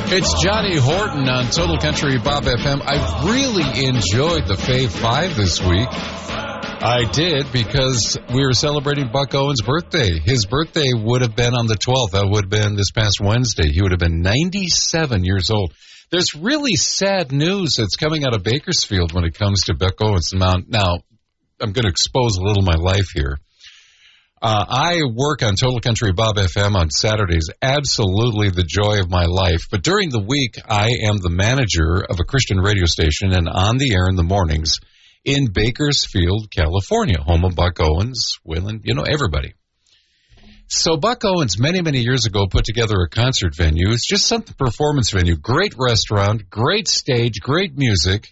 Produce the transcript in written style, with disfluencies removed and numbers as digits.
It's Johnny Horton on Total Country Bob FM. I really enjoyed the Fave 5 this week. I did because we were celebrating Buck Owens' birthday. His birthday would have been on the 12th. That would have been this past Wednesday. He would have been 97 years old. There's really sad news that's coming out of Bakersfield when it comes to Buck Owens. Now, I'm going to expose a little of my life here. I work on Total Country Bob FM on Saturdays, absolutely the joy of my life. But during the week, I am the manager of a Christian radio station and on the air in the mornings in Bakersfield, California, home of Buck Owens, Waylon, everybody. So Buck Owens, many, many years ago, put together a concert venue. It's just some performance venue, great restaurant, great stage, great music.